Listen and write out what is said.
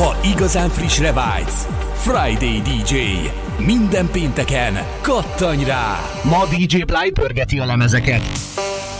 Ha igazán frissre vágysz, Friday DJ. Minden pénteken kattanj rá! Ma DJ Bly pörgeti a lemezeket.